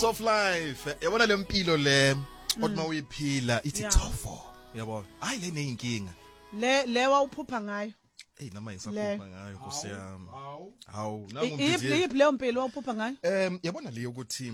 Soft life. Yabona lempilo le othi uyiphila ithi thofo. Yabo. Hayi le neyinkinga. Le wawuphupha ngayo. Hey nama ngisaphupha ngayo Nkosi yami. Hawu, nangu ngidizile. Iyiphi leyo mpilo wawuphupha ngayo? Yabona leyo ukuthi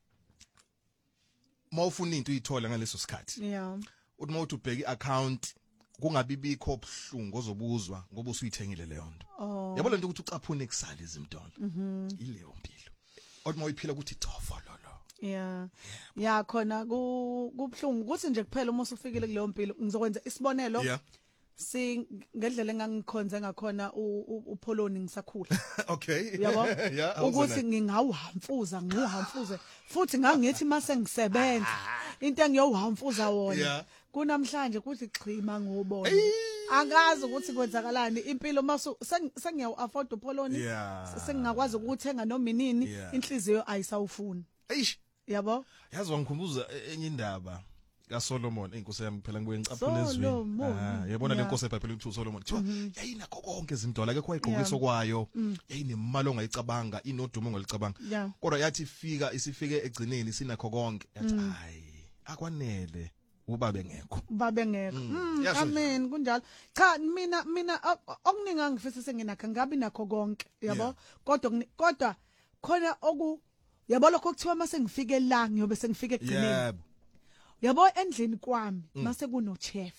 mawufuna into uyithola ngaleso sikhathi. Yeah. Uthi mawuthi ubheka iaccount kungabi bikho obuhlungu ozobuzwa ngoba usuyithengile leyo nto. Yabona lento ukuthi ucaphune kusala izimntwana. Ileyo mpilo. Othi mayiphila ukuthi thofo lolo. Yeah. Ya khona kubhlungu ukuthi nje kuphela uma usufikile kuleyo mpilo ngizokwenza isibonelo. Yeah. Ngendlela engangikhonze ngakhona uPoloni ngisakhula. Okay. Yabo? Yeah. Ukuthi ngingawuhamfuza ngihamfuze futhi ngangithi mase ngisebenza into engiyowuhamfuza wona. Kunamhlanje kuthi xhima ngobona. Angazi ukuthi kwenzakalani impilo masu sengiyawu afford uPoloni. Sengingakwazi ukuthenga noma inini inhliziyo ayisawufuni. Eish. Yabo? Yazi wangikhumbuza enye indaba kaSolomon inkosi yami phela ngibuye ngicaphune ezweni. Yabona le nkosi eBhayibhelini uthi uSolomon kuthiwa yayinakho konke izimdola akekho wayiqhubisa kwayo. Yayinemali ongayicabanga inodumo ongalicabanga. Kodwa yathi isifike egcineni sinakho konke. Yathi hayi akwanele ubabe ngekho. Babe ngekho. Amen kunjalo. Cha mina okuningi angifisa senginakho ngabi nakho konke yabo. Kodwa khona yabo lokho kuthiwa mase ngifike la ngiyobe sengifike egcineni. Yabo endlini kwami mase kuno chef.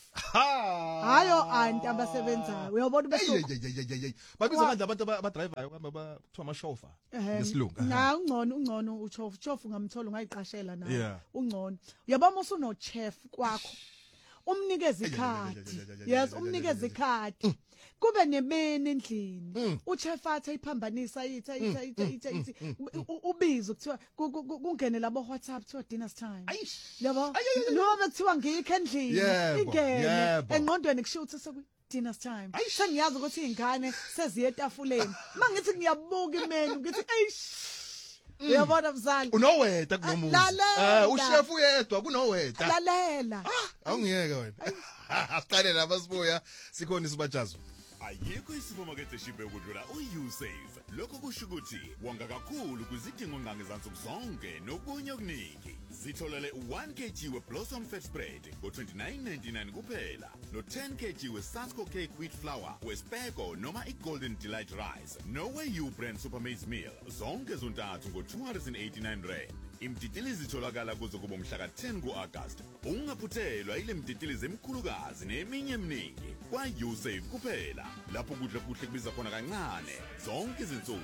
Hayo anti abasebenzayo. Uyabona bese babiza manje abantu abadriver kuthiwa ama chauffeur ngesilungu. Na ungcono uchauffeur ngamthola ungayiqashela nawe. Ungcono. Uyabona usuno chef kwakho. Umnikeza ikhadi. Yes, umnikeza ikhadi. Kube nemeni endlini. Uchef athi ayiphambanisa yithi ubizo kuthiwa kungene labo WhatsApp kuthiwa dinner time. Yabo? Noma kuthiwa ngikho endlini. Ingene engqondweni kushuthi soku dinner time. Sengiyazi ukuthi izingane seziye etafuleni. Mangithi ngiyabuka imenu ngithi eish. Uyabona mzali. Unoweta kunomuzi. Uchef uyedwa kunoweta. Lalela. Awungiyeke wena. Asiqale lapha sibuya sikhona isibajazo. Ayikho isibomakethe shibe ukudlula uYouSave. Lokho kusho ukuthi wonga kakhulu kwizidingo ngangezansi zonke nokunye okuningi. Zitholele 1 kg weBlossom Fat Spread ngo$29.99 kuphela, no10 kg weSasco Cake Wheat Flour, weSpeko noma iGolden Delight Rice, noWeYou brand Supermaize Meal zonke zontathu ngo$289. Imtitilizi itholakala kuze kube umhla ka-10 ku-August. Ungaphuthelwa ile mtitilizi emkhulukazi neminye eminingi kwaYouSave kuphela. Lapho kudla kuhle kubiza khona kancane zonke izinsuku.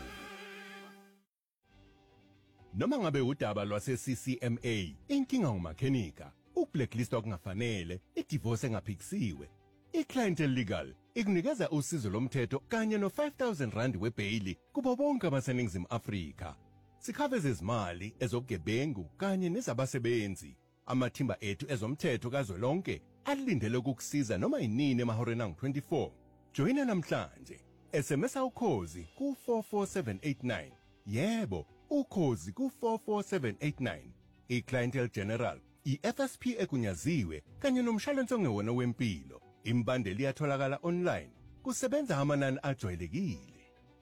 Noma ngabe udaba lwase-CCMA, inkinga ngumakhenika, ukublacklist okungafanele, idivorce engaphikisiwe. I-Clientele Legal ikunikeza usizo lomthetho kanye no R5,000 webheyili kubo bonke abaseNingizimu Afrika. Sikhave izimali ezobugebengu kanye nezabasebenzi. Amathimba ethu ezomthetho kazwelonke alindele ukukusiza noma inini emahoreni angu-24. Joyina namhlanje. SMS ukhozi ku44789. Yebo, ukhozi ku44789. iClientele General, iFSP egunyaziwe kanye nomshwalense ongewona wempilo. Imbandeli iyatholakala online. Kusebenza amanani ajwayelekile.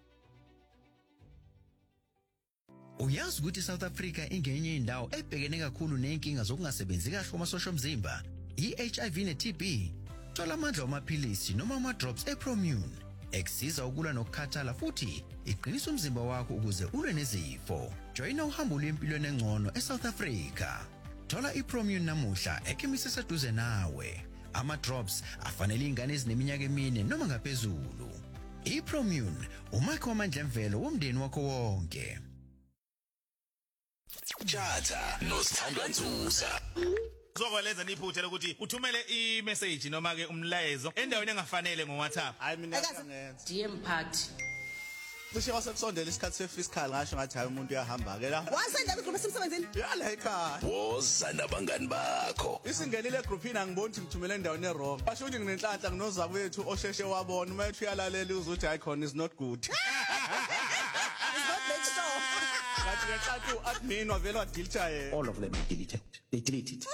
Uyazi ukuthi South Africa ingenye indawo ebhekene kakhulu nenkinga zokungasebenzi kahle kwamasosha omzimba, iHIV neTB. Thola amandla amaphilisi noma ama-drops ePromune. Eksisiza ukulwa nokukhathala futhi iqinisa umzimba wakho ukuze ulwe nezifo. Joyina uhambo lwempilo engcono eSouth Africa. Thola iPromune namuhla ekhemisi eseduze nawe. Ama-drops afanele izingane ezineminyaka 4 noma ngaphezulu. iPromune umakho wamandla emvelo womndeni wakho wonke. Chatha noSithandwa Nzusa. Zokweleza niphuthela ukuthi uthumele i-message noma ke umlayezo endaweni engafanele ngoWhatsApp. Hayi mina ngiyangenza. Dear mphathi. Kusho wasekusondela isikhathi sefiscal ngasho ngathi hayi umuntu uyahamba ke la. Wasenda igroup esemsebenzini? Yala ekhaya. Woza nabangani bakho. Isingenile egroupini angiboni ukuthi ngithumele endaweni errong. Basho ukuthi nginenhlanhla nginozabu wethu osheshe wabona uma ethi uyalalela uzothi hayi khona is not good. All of them are deleted. They delete it.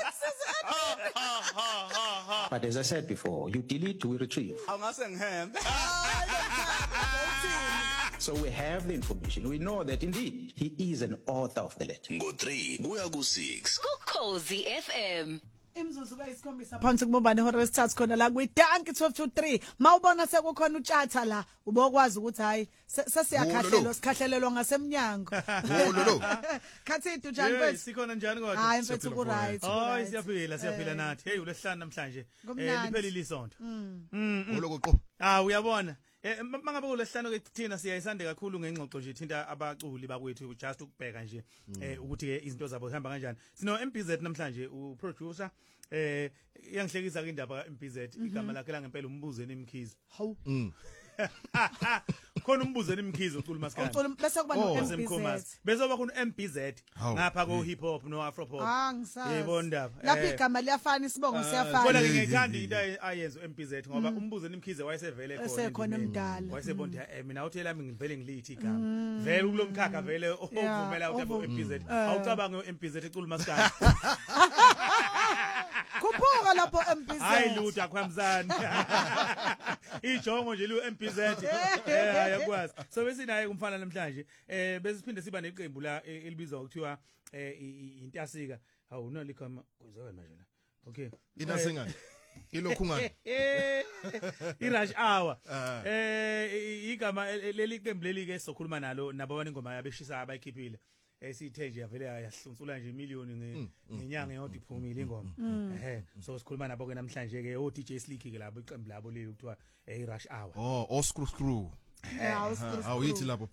But as I said before, you delete, we retrieve. So we have the information. We know that indeed he is an author of the letter. Ngo3 kuya ku6. Ukhozi FM. Imzuzu kayisikhombisa phansi kumbane ihora lesithathu khona la kwidanki 1223 mawubona sekukhona utshatha la ubokwazi ukuthi hayi sesiyakhahlelwa sikhahlelelwa ngasemnyango lo khathi njani mfethu sikhona njani kodwa hayi mfethu ku right hayi siyaphila nathi hey ulesihlanu namhlanje liphelile isonto olokoqo uyabona mangabe kulesihlanu ke thina siyayisande kakhulu ngengxoxo nje thinta abaculi bakwethu just ukubheka nje ukuthi ke izinto zabo zihamba kanjani sino MPZ namhlanje uproducer iyangihlekisa ke indaba MPZ igama lakhe la ngempela umbuzeni imkhizi hawu khona umbuzeni imkhizi ucula maskandi bese kuba no MPZ bese kuba khona MPZ ngapha ko hip hop no afro pop yebo ndaba lapha igama liyafana isibongo siyafana kodwa ngiyithanda into ayenza MPZ ngoba umbuzeni imkhize wayesevele khona emdala wayesebonda mina uthi lami ngivele ngilithi igama vele kulomkhakha vele ovumela ukuthi MPZ awucabanga MPZ ecula maskandi kuphoka lapho MPZ hayi lutho akhwamzani ijongo nje lu MPZ yakwazi so besinaye kumfana namhlanje besiphinde siba neqembu la elibizwa ukuthiwa intasika hawu no likhama kuzowena manje la okay inasingani ilokhu ngani irush hour igama leli qembu leli ke sokhuluma nalo nabo abaningoma yabeshisa abayikhiphile esithe nje yavele yahlunsula nje imiliyoni ngenyanga yodwa iphumile ingoma so sikhuluma nabo ke namhlanje ke o DJ Slicky ke labo iqembu labo leli kuthiwa irush hour screw awuyithi lapho